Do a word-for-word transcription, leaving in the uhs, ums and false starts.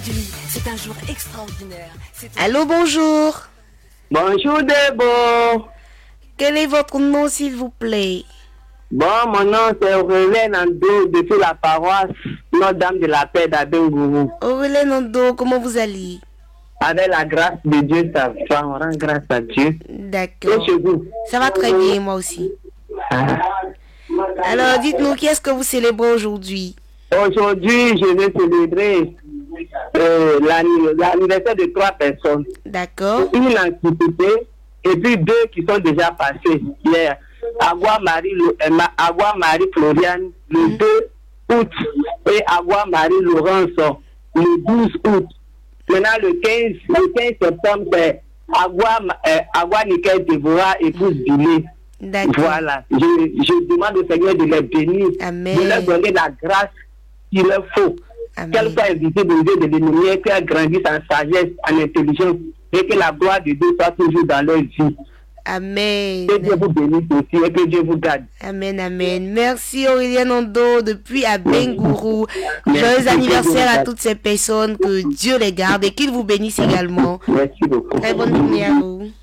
C'est un jour extraordinaire. Un... Allô, bonjour. Bonjour Debo. Quel est votre nom, s'il vous plaît? Bon, mon nom c'est Aurélien Nando, depuis la paroisse Notre-Dame de la Paix d'Abengourou. Aurélien Nando, comment vous allez? Avec la grâce de Dieu, ça va, on rend grâce à Dieu. D'accord. Et chez vous? Ça va très bien, moi aussi. Ah. Alors, dites-nous, qu'est-ce que vous célébrez aujourd'hui? Aujourd'hui, je vais célébrer euh, l'anniversaire de trois personnes. D'accord. Une antiquité et puis deux qui sont déjà passées hier. Agua Marie, Agua Marie Floriane le mm. deux août et Agua Marie Laurence le douze août. Maintenant le quinze, le quinze septembre, c'est Agua, euh, Agua Nickel Déborah épouse Billy. Voilà. Je, je demande au Seigneur de les bénir, Amen. De leur donner la grâce qu'il leur faut. Qu'elle soit invitée au Dieu de l'ennemi, qu'elle grandisse en sagesse, en intelligence et que la gloire de Dieu soit toujours dans leur vie. Amen. Que Dieu vous bénisse aussi et que Dieu vous garde. Amen, amen. Merci Aurélien Nando depuis Abengourou. Joyeux anniversaire à toutes ces personnes, que Dieu les garde et qu'il vous bénisse également. Merci beaucoup. Très bonne journée à vous.